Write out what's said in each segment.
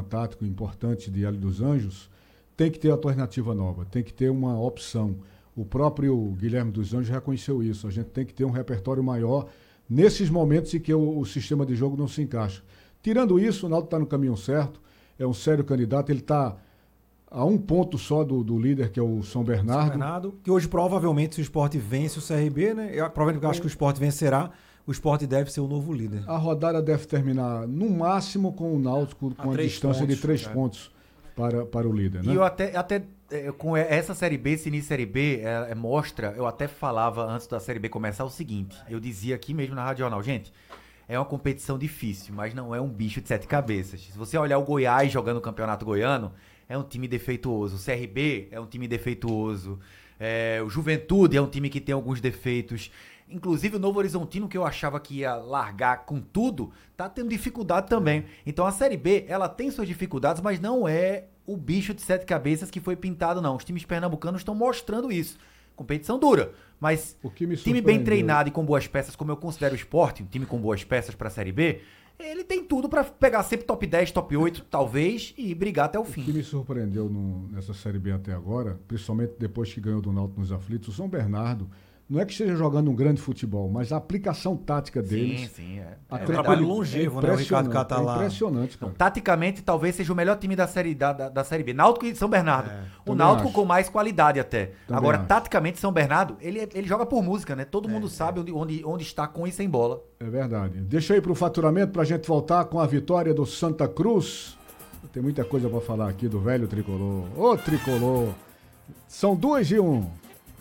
esquema tático importante de Hélio dos Anjos, tem que ter alternativa nova, tem que ter uma opção. O próprio Guilherme dos Anjos reconheceu isso. A gente tem que ter um repertório maior nesses momentos em que o sistema de jogo não se encaixa. Tirando isso, o Náutico está no caminho certo, é um sério candidato, ele está a um ponto só do líder, que é o São Bernardo. Que hoje provavelmente, se o Sport vence o CRB, né? Provavelmente eu acho que o Sport vencerá, o Sport deve ser o novo líder. A rodada deve terminar, no máximo, com o Náutico com a distância de 3 pontos para o líder. Né? E eu até com essa Série B, esse início de Série B, mostra, eu até falava antes da Série B começar o seguinte, eu dizia aqui mesmo na Rádio Jornal, gente, é uma competição difícil, mas não é um bicho de 7 cabeças. Se você olhar o Goiás jogando o Campeonato Goiano, é um time defeituoso. O CRB é um time defeituoso. O Juventude é um time que tem alguns defeitos. Inclusive o Novo Horizontino, que eu achava que ia largar com tudo, tá tendo dificuldade também. Então a Série B, ela tem suas dificuldades, mas não é o bicho de 7 cabeças que foi pintado, não. Os times pernambucanos estão mostrando isso. Competição dura, mas time bem treinado e com boas peças, como eu considero o Sport, um time com boas peças para a Série B, ele tem tudo para pegar sempre top 10, top 8, talvez, e brigar até o fim. O que me surpreendeu nessa Série B até agora, principalmente depois que ganhou do Náutico nos aflitos, o São Bernardo, não é que esteja jogando um grande futebol, mas a aplicação tática deles... Sim, é um trabalho longevo, né? O Ricardo Catalá. É impressionante, cara. Então, taticamente, talvez seja o melhor time da Série B. Náutico e São Bernardo. O Náutico com mais qualidade até. Também Agora, taticamente, São Bernardo, ele joga por música, né? Todo mundo sabe onde está com e sem bola. É verdade. Deixa aí pro faturamento pra gente voltar com a vitória do Santa Cruz. Tem muita coisa pra falar aqui do velho tricolor. Ô, tricolor! São 2 e 1.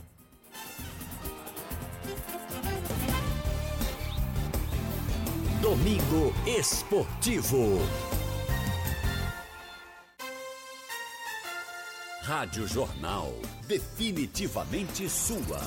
Domingo Esportivo. Rádio Jornal, definitivamente sua.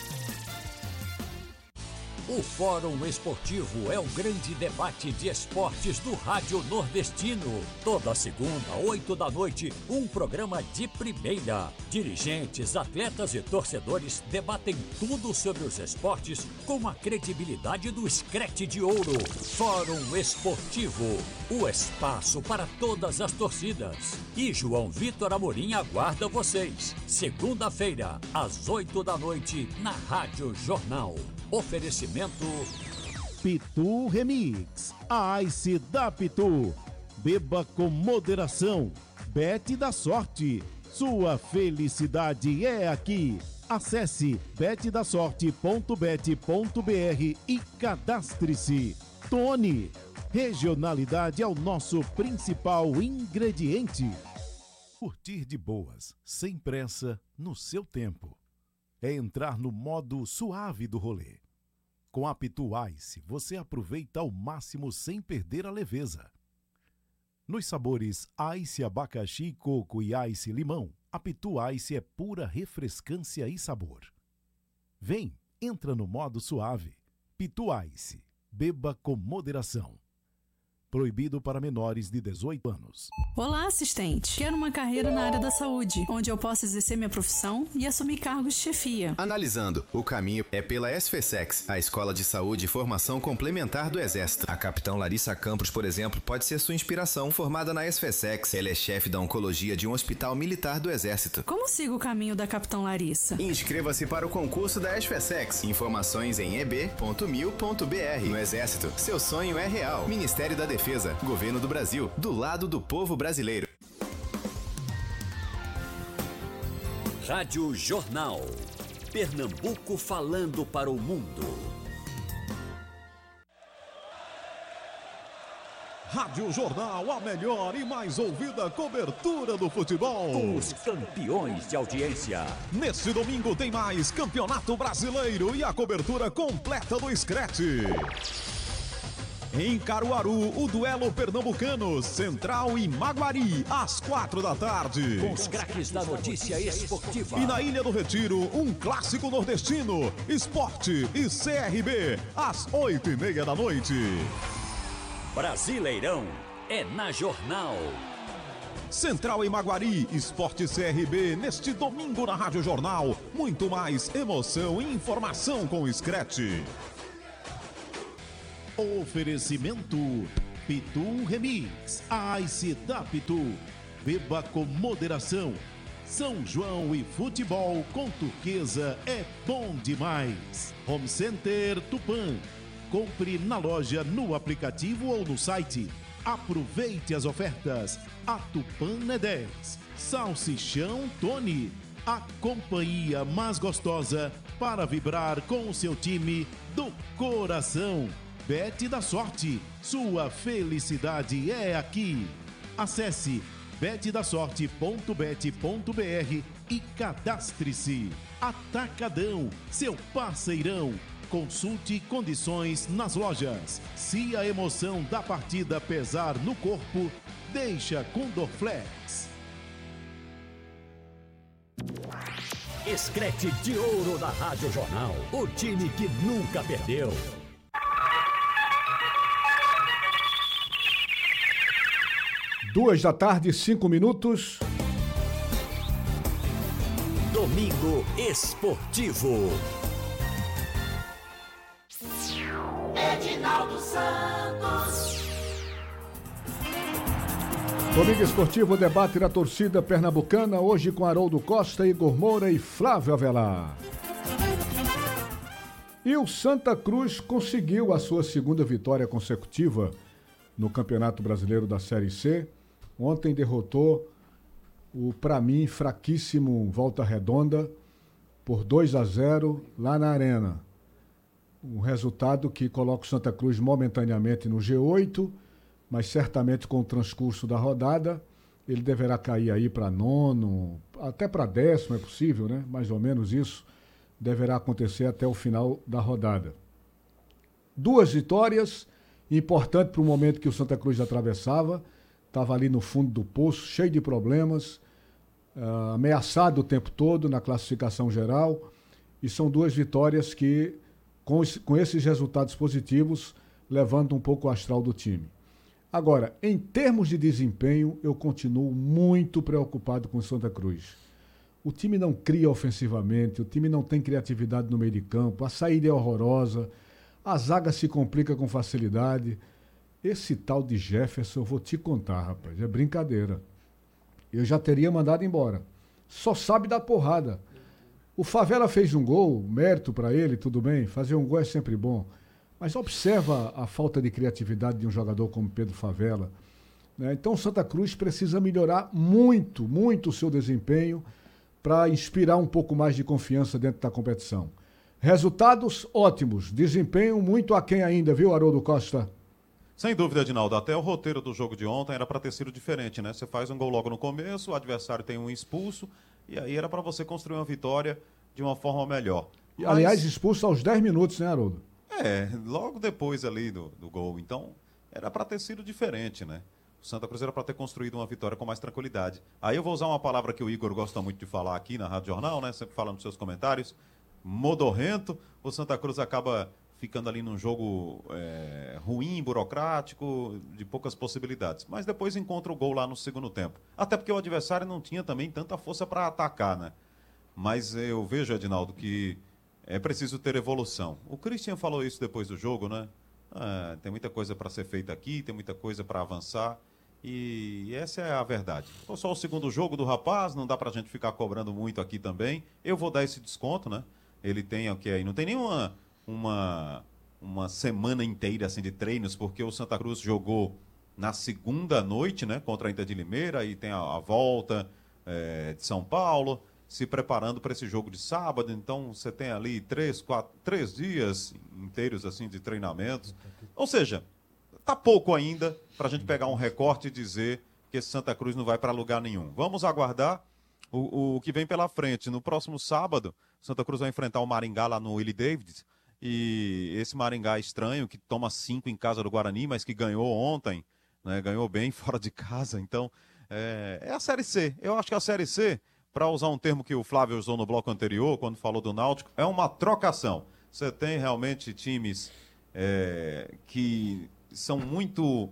O Fórum Esportivo é o grande debate de esportes do Rádio Nordestino. Toda segunda, 8 da noite, um programa de primeira. Dirigentes, atletas e torcedores debatem tudo sobre os esportes com a credibilidade do Screte de Ouro. Fórum Esportivo, o espaço para todas as torcidas. E João Vitor Amorim aguarda vocês. Segunda-feira, às 8 da noite, na Rádio Jornal. Oferecimento Pitu Remix, a Ice da Pitu. Beba com moderação. Bet da sorte. Sua felicidade é aqui. Acesse betdasorte.bet.br e cadastre-se. Tony, regionalidade é o nosso principal ingrediente. Curtir de boas, sem pressa, no seu tempo. É entrar no modo suave do rolê. Com a Pitu Ice, você aproveita ao máximo sem perder a leveza. Nos sabores Ice abacaxi, coco e Ice limão, a Pitu Ice é pura refrescância e sabor. Vem, entra no modo suave. Pitu Ice, beba com moderação. Proibido para menores de 18 anos. Olá, assistente. Quero uma carreira na área da saúde, onde eu possa exercer minha profissão e assumir cargos de chefia. Analisando, o caminho é pela SFSEX, a Escola de Saúde e Formação Complementar do Exército. A capitão Larissa Campos, por exemplo, pode ser sua inspiração. Formada na SFSEX, ela é chefe da oncologia de um hospital militar do Exército. Como sigo o caminho da capitão Larissa? Inscreva-se para o concurso da SFSEX. Informações em eb.mil.br. No Exército, seu sonho é real. Ministério da Defesa, Governo do Brasil, do lado do povo brasileiro. Rádio Jornal. Pernambuco falando para o mundo. Rádio Jornal, a melhor e mais ouvida cobertura do futebol. Os campeões de audiência. Neste domingo tem mais Campeonato Brasileiro e a cobertura completa do Screte. Em Caruaru, o duelo pernambucano, Central e Maguari, às 4 da tarde. Com os craques da notícia esportiva. E na Ilha do Retiro, um clássico nordestino, Sport e CRB, às 8:30 da noite. Brasileirão é na Jornal. Central e Maguari, Sport e CRB, neste domingo na Rádio Jornal. Muito mais emoção e informação com o Screte. Oferecimento Pitu Remix, Ice da Pitu. Beba com moderação. São João e futebol com Turquesa é bom demais. Home Center Tupã. Compre na loja, no aplicativo ou no site. Aproveite as ofertas. A Tupã é 10. Salsichão Tony. A companhia mais gostosa para vibrar com o seu time do coração. Bet da Sorte. Sua felicidade é aqui. Acesse betdasorte.bet.br e cadastre-se. Atacadão, seu parceirão. Consulte condições nas lojas. Se a emoção da partida pesar no corpo, deixa com Dorflex. Escrete de ouro da Rádio Jornal. O time que nunca perdeu. Duas da tarde, 5 minutos. Domingo Esportivo. Edinaldo Santos. Domingo Esportivo, debate da torcida pernambucana, hoje com Haroldo Costa, Igor Moura e Flávio Avelar. E o Santa Cruz conseguiu a sua segunda vitória consecutiva no Campeonato Brasileiro da Série C. Ontem derrotou o, para mim, fraquíssimo Volta Redonda por 2-0 lá na Arena. Um resultado que coloca o Santa Cruz momentaneamente no G8, mas certamente com o transcurso da rodada, ele deverá cair aí para 9º, até para 10º, é possível, né? Mais ou menos isso deverá acontecer até o final da rodada. 2 vitórias, importante para o momento que o Santa Cruz atravessava, estava ali no fundo do poço, cheio de problemas, ameaçado o tempo todo na classificação geral, e são 2 vitórias que, com esses resultados positivos, levantam um pouco o astral do time. Agora, em termos de desempenho, eu continuo muito preocupado com o Santa Cruz. O time não cria ofensivamente, o time não tem criatividade no meio de campo, a saída é horrorosa, a zaga se complica com facilidade. Esse tal de Jefferson, eu vou te contar, rapaz, é brincadeira. Eu já teria mandado embora. Só sabe dar porrada. O Favela fez um gol, mérito para ele, tudo bem, fazer um gol é sempre bom. Mas observa a falta de criatividade de um jogador como Pedro Favela, né? Então o Santa Cruz precisa melhorar muito, muito o seu desempenho para inspirar um pouco mais de confiança dentro da competição. Resultados ótimos, desempenho muito aquém ainda, viu, Haroldo Costa? Sem dúvida, Edinaldo. Até o roteiro do jogo de ontem era para ter sido diferente, né? Você faz um gol logo no começo, o adversário tem um expulso, e aí era para você construir uma vitória de uma forma melhor. Mas... Aliás, expulso aos 10 minutos, né, Haroldo? Logo depois ali do gol. Então, era para ter sido diferente, né? O Santa Cruz era para ter construído uma vitória com mais tranquilidade. Aí eu vou usar uma palavra que o Igor gosta muito de falar aqui na Rádio Jornal, né? Sempre fala nos seus comentários. Modorrento. O Santa Cruz acaba ficando ali num jogo ruim, burocrático, de poucas possibilidades. Mas depois encontra o gol lá no segundo tempo. Até porque o adversário não tinha também tanta força para atacar, né? Mas eu vejo, Edinaldo, que é preciso ter evolução. O Christian falou isso depois do jogo, né? Tem muita coisa para ser feita aqui, tem muita coisa para avançar. E essa é a verdade. Então, só o segundo jogo do rapaz, não dá pra gente ficar cobrando muito aqui também. Eu vou dar esse desconto, né? Ele tem o que aí? Não tem nenhuma uma semana inteira assim de treinos, porque o Santa Cruz jogou na segunda noite, né? Contra a Inter de Limeira, e tem a volta de São Paulo, se preparando para esse jogo de sábado. Então você tem ali 3 dias inteiros assim de treinamentos. Ou seja, tá pouco ainda para a gente pegar um recorte e dizer que esse Santa Cruz não vai para lugar nenhum. Vamos aguardar o que vem pela frente. No próximo sábado, Santa Cruz vai enfrentar o Maringá lá no Willie Davids. E esse Maringá estranho, que toma 5 em casa do Guarani, mas que ganhou ontem, né? Ganhou bem fora de casa. Então, é a Série C. Eu acho que a Série C, para usar um termo que o Flávio usou no bloco anterior, quando falou do Náutico, é uma trocação. Você tem realmente times que são muito...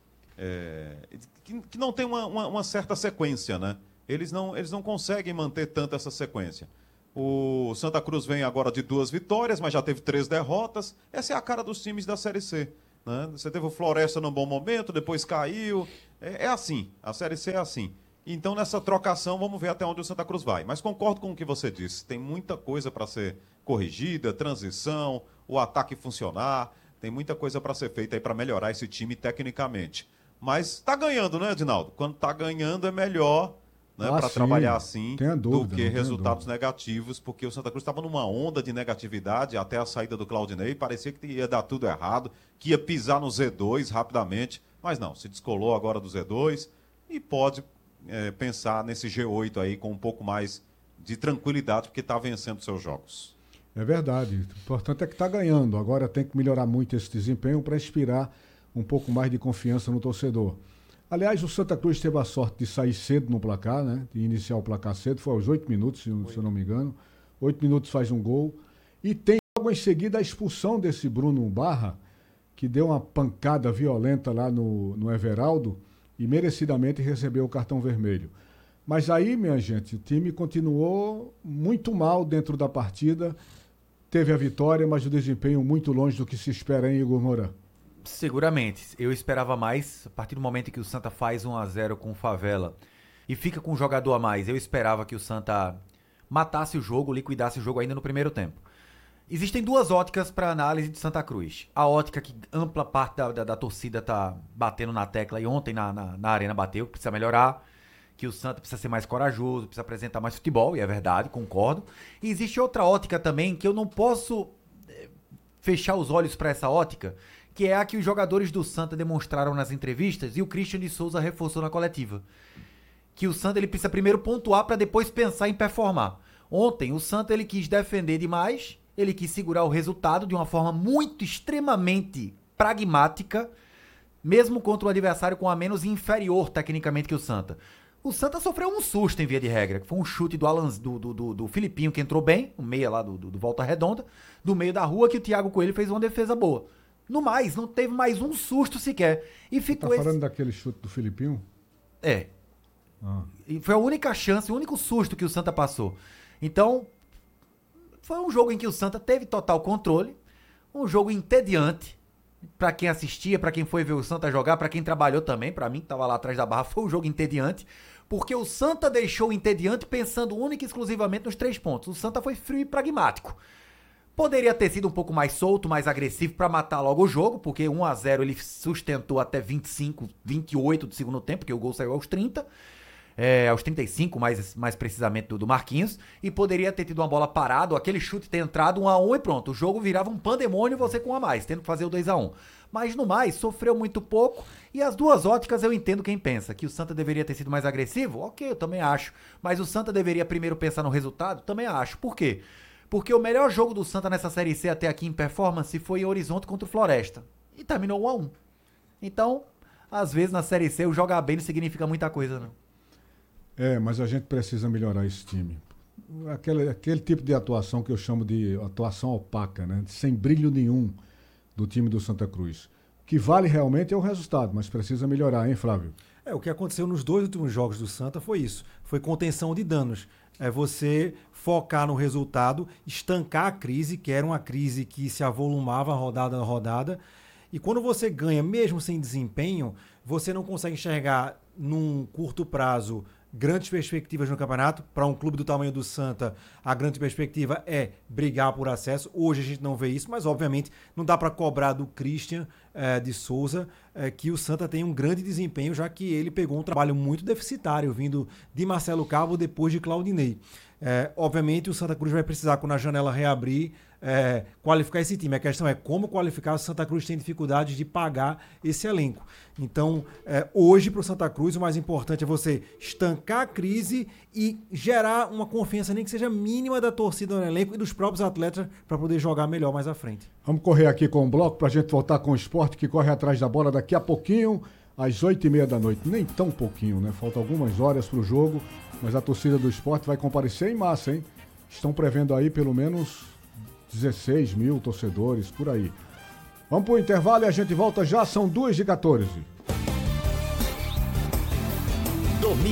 que não tem uma certa sequência, né? Eles não conseguem manter tanto essa sequência. O Santa Cruz vem agora de 2 vitórias, mas já teve 3 derrotas. Essa é a cara dos times da Série C. né? Você teve o Floresta num bom momento, depois caiu. É assim, a Série C é assim. Então, nessa trocação, vamos ver até onde o Santa Cruz vai. Mas concordo com o que você disse. Tem muita coisa para ser corrigida, transição, o ataque funcionar. Tem muita coisa para ser feita aí para melhorar esse time tecnicamente. Mas está ganhando, né, Edinaldo? Quando está ganhando é melhor, né, para trabalhar assim do que resultados negativos, porque o Santa Cruz estava numa onda de negatividade até a saída do Claudinei. Parecia que ia dar tudo errado, que ia pisar no Z2 rapidamente. Mas não, se descolou agora do Z2 e pode pensar nesse G8 aí com um pouco mais de tranquilidade, porque está vencendo seus jogos. É verdade. O importante é que está ganhando. Agora tem que melhorar muito esse desempenho para inspirar um pouco mais de confiança no torcedor. Aliás, o Santa Cruz teve a sorte de sair cedo no placar, né? De iniciar o placar cedo. Foi aos 8 minutos, se eu não me engano. 8 minutos faz um gol. E tem logo em seguida a expulsão desse Bruno Barra, que deu uma pancada violenta lá no Everaldo e merecidamente recebeu o cartão vermelho. Mas aí, minha gente, o time continuou muito mal dentro da partida, teve a vitória, mas o desempenho muito longe do que se espera em Igor Mourão. Seguramente. Eu esperava mais, a partir do momento que o Santa faz 1-0 com o Favela e fica com um jogador a mais, eu esperava que o Santa matasse o jogo, liquidasse o jogo ainda no primeiro tempo. Existem duas óticas para análise de Santa Cruz. A ótica que ampla parte da torcida tá batendo na tecla, e ontem na Arena bateu, que precisa melhorar, que o Santa precisa ser mais corajoso, precisa apresentar mais futebol, e é verdade, concordo. E existe outra ótica também, que eu não posso fechar os olhos para essa ótica, que é a que os jogadores do Santa demonstraram nas entrevistas e o Christian de Souza reforçou na coletiva. Que o Santa ele precisa primeiro pontuar para depois pensar em performar. Ontem o Santa ele quis defender demais, ele quis segurar o resultado de uma forma muito, extremamente pragmática, mesmo contra o adversário com a menos inferior tecnicamente que o Santa. O Santa sofreu um susto em via de regra, que foi um chute do Filipinho, que entrou bem, o meia lá do Volta Redonda, do meio da rua, que o Thiago Coelho fez uma defesa boa. No mais, não teve mais um susto sequer. E ficou tá falando daquele chute do Filipinho? É. E foi a única chance, o único susto que o Santa passou. Então, foi um jogo em que o Santa teve total controle, um jogo entediante para quem assistia, para quem foi ver o Santa jogar, para quem trabalhou também, para mim que estava lá atrás da barra, foi um jogo entediante, porque o Santa deixou o entediante pensando única e exclusivamente nos 3 pontos. O Santa foi frio e pragmático. Poderia ter sido um pouco mais solto, mais agressivo para matar logo o jogo, porque 1-0 ele sustentou até 25, 28 do segundo tempo, porque o gol saiu aos 30. Aos 35, mais precisamente do Marquinhos, e poderia ter tido uma bola parada, ou aquele chute ter entrado 1-1 e pronto, o jogo virava um pandemônio, você com 1 a mais, tendo que fazer o 2-1. Mas no mais, sofreu muito pouco, e as duas óticas eu entendo quem pensa, que o Santa deveria ter sido mais agressivo, ok, eu também acho, mas o Santa deveria primeiro pensar no resultado, também acho. Por quê? Porque o melhor jogo do Santa nessa Série C até aqui em performance foi em Horizonte contra o Floresta, e terminou 1-1. Então, às vezes na Série C o jogar bem não significa muita coisa, não. Mas a gente precisa melhorar esse time. Aquele tipo de atuação que eu chamo de atuação opaca, né? Sem brilho nenhum do time do Santa Cruz. O que vale realmente é o resultado, mas precisa melhorar, hein, Flávio? O que aconteceu nos 2 últimos jogos do Santa foi isso. Foi contenção de danos. É você focar no resultado, estancar a crise, que era uma crise que se avolumava rodada a rodada. E quando você ganha, mesmo sem desempenho, você não consegue enxergar num curto prazo grandes perspectivas no campeonato. Para um clube do tamanho do Santa, a grande perspectiva é brigar por acesso. Hoje a gente não vê isso, mas obviamente não dá para cobrar do Christian de Souza que o Santa tem um grande desempenho, já que ele pegou um trabalho muito deficitário vindo de Marcelo Cabo depois de Claudinei. Obviamente o Santa Cruz vai precisar, quando a janela reabrir, qualificar esse time. A questão é como qualificar. O Santa Cruz tem dificuldade de pagar esse elenco. Então, hoje para o Santa Cruz o mais importante é você estancar a crise e gerar uma confiança, nem que seja mínima, da torcida no elenco e dos próprios atletas para poder jogar melhor mais à frente. Vamos correr aqui com o bloco para a gente voltar com o esporte, que corre atrás da bola daqui a pouquinho, às 8h30 da noite. Nem tão pouquinho, né? Faltam algumas horas para o jogo, mas a torcida do esporte vai comparecer em massa, hein? Estão prevendo aí pelo menos 16 mil torcedores, por aí. Vamos para o intervalo e a gente volta já, são 2h14.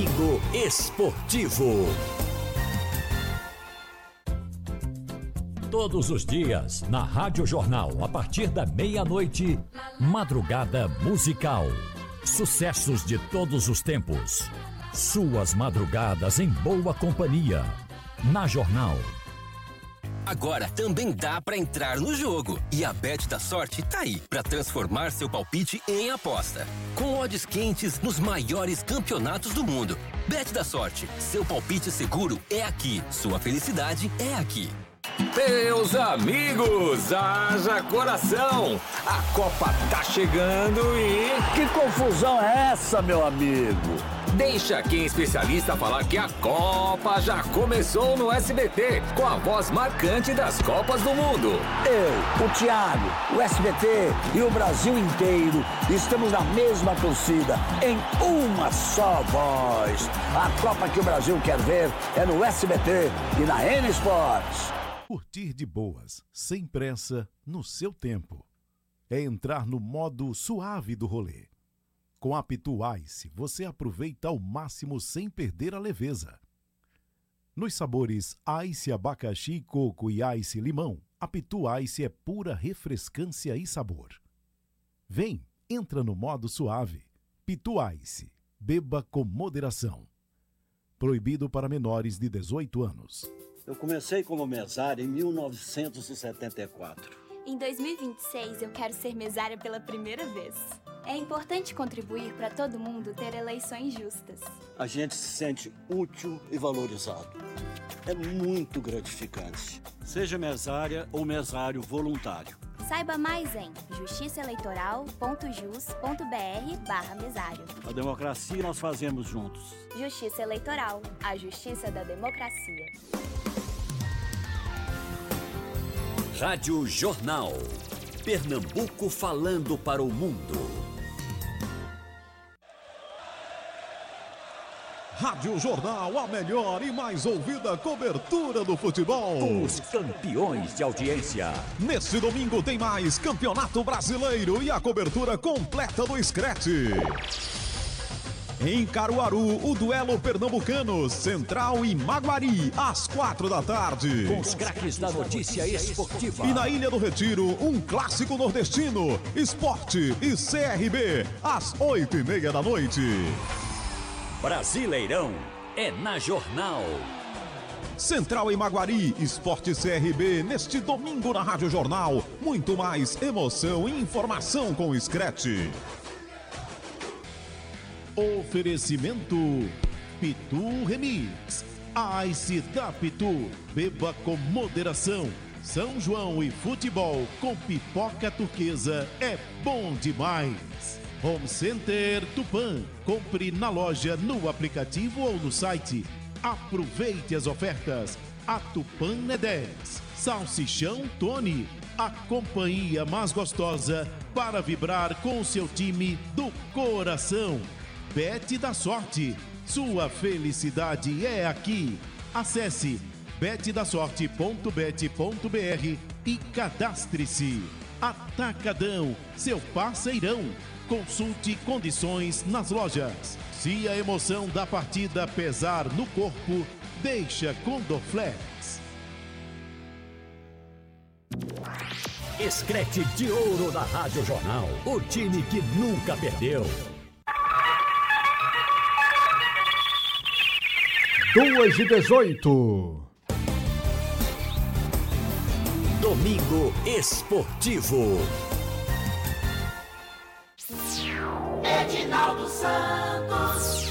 Domingo Esportivo. Todos os dias, na Rádio Jornal, a partir da meia-noite, Madrugada Musical. Sucessos de todos os tempos. Suas madrugadas em boa companhia. Na Jornal. Agora também dá pra entrar no jogo. E a Bet da Sorte tá aí pra transformar seu palpite em aposta. Com odds quentes nos maiores campeonatos do mundo. Bet da Sorte, seu palpite seguro é aqui. Sua felicidade é aqui. Meus amigos, haja coração! A Copa tá chegando e... Que confusão é essa, meu amigo? Deixa quem é especialista falar que a Copa já começou no SBT, com a voz marcante das Copas do Mundo. Eu, o Thiago, o SBT e o Brasil inteiro estamos na mesma torcida, em uma só voz. A Copa que o Brasil quer ver é no SBT e na N Sports. Curtir de boas, sem pressa, no seu tempo. É entrar no modo suave do rolê. Com a Pitu Ice, você aproveita ao máximo sem perder a leveza. Nos sabores Ice abacaxi, coco e Ice limão, a Pitu Ice é pura refrescância e sabor. Vem, entra no modo suave. Pitu Ice, beba com moderação. Proibido para menores de 18 anos. Eu comecei como mesário em 1974. Em 2026, eu quero ser mesária pela primeira vez. É importante contribuir para todo mundo ter eleições justas. A gente se sente útil e valorizado. É muito gratificante. Seja mesária ou mesário voluntário. Saiba mais em justiçaeleitoral.jus.br/mesário. A democracia nós fazemos juntos. Justiça Eleitoral, a justiça da democracia. Rádio Jornal. Pernambuco falando para o mundo. Rádio Jornal, a melhor e mais ouvida cobertura do futebol. Os campeões de audiência. Neste domingo tem mais Campeonato Brasileiro e a cobertura completa do Scratch. Em Caruaru, o duelo pernambucano, Central e Maguari, às 4h. Com os craques da notícia esportiva. E na Ilha do Retiro, um clássico nordestino, Esporte e CRB, às 8h30. Brasileirão é na Jornal. Central e Maguari, Esporte CRB, neste domingo na Rádio Jornal. Muito mais emoção e informação com o Scratch. Oferecimento Pitu Remix. Ice da Pitu. Beba com moderação. São João e futebol com pipoca turquesa é bom demais. Home Center Tupã. Compre na loja, no aplicativo ou no site. Aproveite as ofertas. A Tupã é 10. Salsichão Tony. A companhia mais gostosa para vibrar com o seu time do coração. Bet da Sorte. Sua felicidade é aqui. Acesse betdasorte.bet.br e cadastre-se. Atacadão, seu parceirão. Consulte condições nas lojas. Se a emoção da partida pesar no corpo, deixa com Dorflex. Scratch de ouro da Rádio Jornal. O time que nunca perdeu. 2h18. Domingo Esportivo. Edinaldo Santos.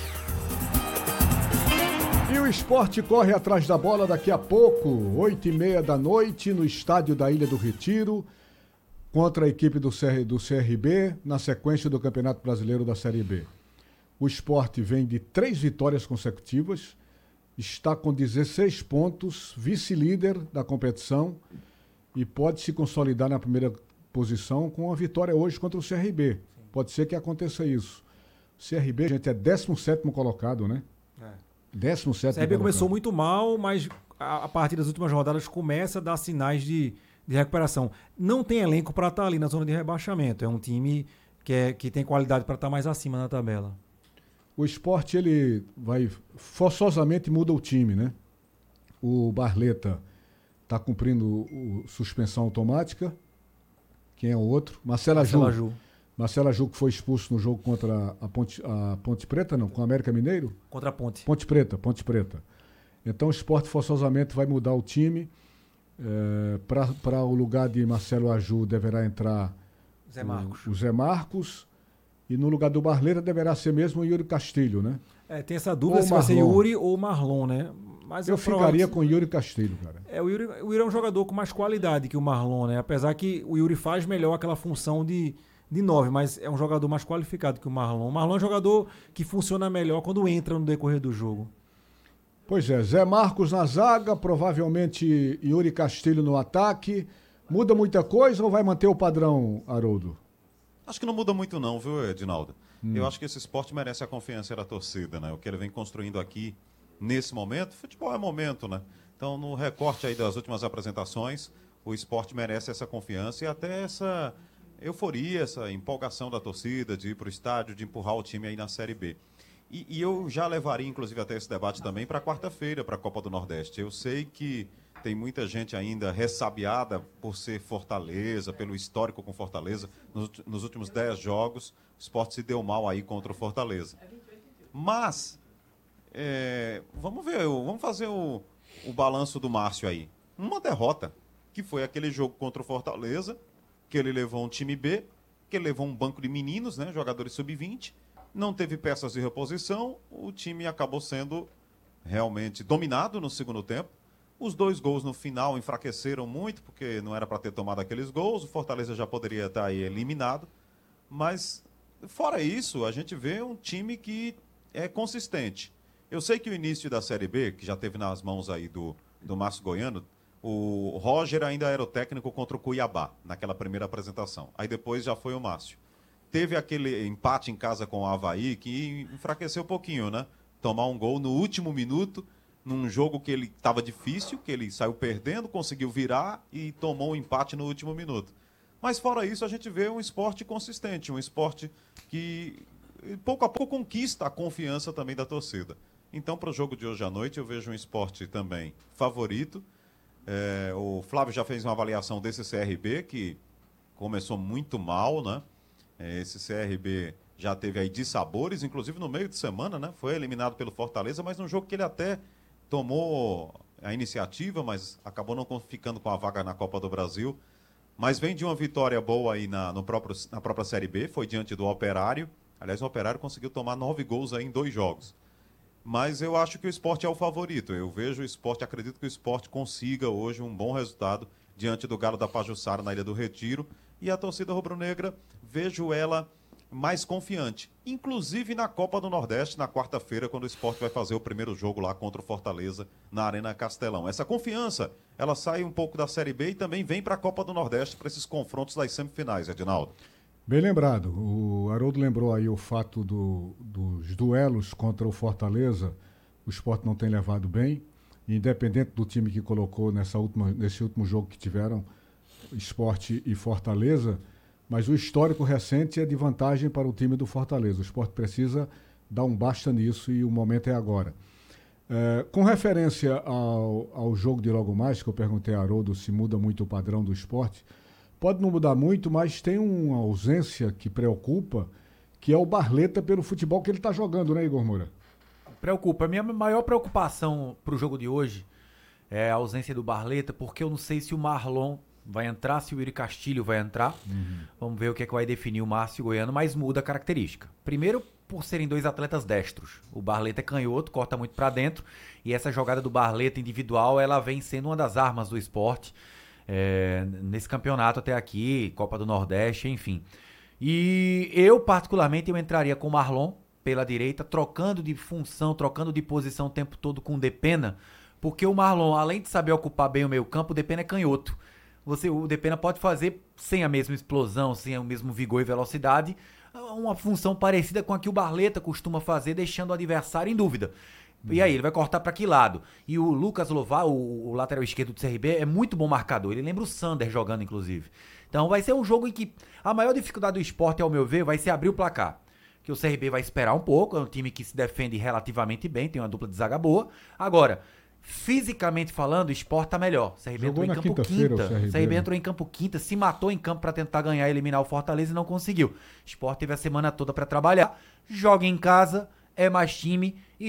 E o Sport corre atrás da bola daqui a pouco, 20h30 no estádio da Ilha do Retiro, contra a equipe do CRB, na sequência do Campeonato Brasileiro da Série B. O Sport vem de 3 vitórias consecutivas, está com 16 pontos, vice-líder da competição e pode se consolidar na primeira posição com a vitória hoje contra o CRB. Pode ser que aconteça isso. O CRB, gente, é 17º colocado, né? 17º colocado. O CRB começou muito mal, mas a partir das últimas rodadas começa a dar sinais de recuperação. Não tem elenco para estar ali na zona de rebaixamento. É um time que tem qualidade para estar mais acima na tabela. O Sport, ele vai forçosamente muda o time, né? O Barleta está cumprindo suspensão automática. Quem é o outro? Marcelo Aju. Marcelo Aju, que foi expulso no jogo contra a Ponte Preta, não, com o América Mineiro? Contra a Ponte. Ponte Preta. Então o Sport forçosamente vai mudar o time. Para o lugar de Marcelo Aju deverá entrar o Zé Marcos. E no lugar do Barleira deverá ser mesmo o Yuri Castilho, né? Tem essa dúvida se vai ser Yuri ou Marlon, né? Mas eu ficaria com o Yuri Castilho, cara. O Yuri é um jogador com mais qualidade que o Marlon, né? Apesar que o Yuri faz melhor aquela função de 9, mas é um jogador mais qualificado que o Marlon. O Marlon é um jogador que funciona melhor quando entra no decorrer do jogo. Pois é, Zé Marcos na zaga, provavelmente Yuri Castilho no ataque. Muda muita coisa ou vai manter o padrão, Haroldo? Acho que não muda muito não, viu, Edinaldo? Eu acho que esse esporte merece a confiança da torcida, né? O que ele vem construindo aqui nesse momento, futebol é momento, né? Então, no recorte aí das últimas apresentações, o esporte merece essa confiança e até essa euforia, essa empolgação da torcida de ir para o estádio, de empurrar o time aí na Série B. E eu já levaria, inclusive, até esse debate também para quarta-feira, para a Copa do Nordeste. Eu sei que tem muita gente ainda ressabiada por ser Fortaleza, pelo histórico com Fortaleza. Nos últimos 10 jogos, o Sport se deu mal aí contra o Fortaleza. Mas, vamos fazer o balanço do Márcio aí. Uma derrota, que foi aquele jogo contra o Fortaleza, que ele levou um time B, que ele levou um banco de meninos, né, jogadores sub-20, não teve peças de reposição, o time acabou sendo realmente dominado no segundo tempo. Os 2 gols no final enfraqueceram muito, porque não era para ter tomado aqueles gols, o Fortaleza já poderia estar aí eliminado, mas fora isso, a gente vê um time que é consistente. Eu sei que o início da Série B, que já teve nas mãos aí do Márcio Goiano, o Roger ainda era o técnico contra o Cuiabá, naquela primeira apresentação. Aí depois já foi o Márcio. Teve aquele empate em casa com o Avaí, que enfraqueceu um pouquinho, né? Tomar um gol no último minuto, num jogo que ele estava difícil, que ele saiu perdendo, conseguiu virar e tomou um empate no último minuto. Mas fora isso, a gente vê um esporte consistente, um esporte que pouco a pouco conquista a confiança também da torcida. Então, para o jogo de hoje à noite, eu vejo um esporte também favorito. O Flávio já fez uma avaliação desse CRB, que começou muito mal, né? Esse CRB já teve aí dissabores, inclusive no meio de semana, né? Foi eliminado pelo Fortaleza, mas num jogo que ele até tomou a iniciativa, mas acabou não ficando com a vaga na Copa do Brasil. Mas vem de uma vitória boa aí na própria Série B, foi diante do Operário. Aliás, o Operário conseguiu tomar 9 gols aí em 2 jogos. Mas eu acho que o Sport é o favorito. Eu vejo o Sport, acredito que o Sport consiga hoje um bom resultado diante do Galo da Pajuçara na Ilha do Retiro. E a torcida rubro-negra, vejo ela mais confiante. Inclusive na Copa do Nordeste, na quarta-feira, quando o Sport vai fazer o primeiro jogo lá contra o Fortaleza, na Arena Castelão. Essa confiança, ela sai um pouco da Série B e também vem para a Copa do Nordeste, para esses confrontos das semifinais, Edinaldo. Bem lembrado. O Haroldo lembrou aí o fato dos duelos contra o Fortaleza. O Sport não tem levado bem. Independente do time que colocou nesse último jogo que tiveram, Sport e Fortaleza, mas o histórico recente é de vantagem para o time do Fortaleza. O Sport precisa dar um basta nisso e o momento é agora. Com referência ao jogo de logo mais, que eu perguntei a Haroldo se muda muito o padrão do Sport, pode não mudar muito, mas tem uma ausência que preocupa, que é o Barleta pelo futebol que ele está jogando, né, Igor Moura? Preocupa. A minha maior preocupação para o jogo de hoje é a ausência do Barleta, porque eu não sei se o Marlon vai entrar, se o Yuri Castilho vai entrar. Vamos ver o que é que vai definir o Márcio Goiano, mas muda a característica. Primeiro, por serem 2 atletas destros. O Barleta é canhoto, corta muito para dentro, e essa jogada do Barleta individual, ela vem sendo uma das armas do esporte nesse campeonato até aqui, Copa do Nordeste, enfim. E eu, particularmente, eu entraria com o Marlon pela direita, trocando de função, trocando de posição o tempo todo com o Depena, porque o Marlon, além de saber ocupar bem o meio campo, o Depena é canhoto. O Depena pode fazer, sem a mesma explosão, sem o mesmo vigor e velocidade, uma função parecida com a que o Barleta costuma fazer, deixando o adversário em dúvida. E aí, ele vai cortar para que lado? E o Lucas Lovar, o lateral esquerdo do CRB, é muito bom marcador. Ele lembra o Sander jogando, inclusive. Então vai ser um jogo em que a maior dificuldade do Sport, ao meu ver, vai ser abrir o placar. Que o CRB vai esperar um pouco, é um time que se defende relativamente bem, tem uma dupla de zaga boa. Agora, Fisicamente falando, o Sport tá melhor. O CRB entrou em campo quinta. O CRB entrou em campo quinta, se matou em campo para tentar ganhar e eliminar o Fortaleza e não conseguiu. O Sport teve a semana toda para trabalhar. Joga em casa, é mais time e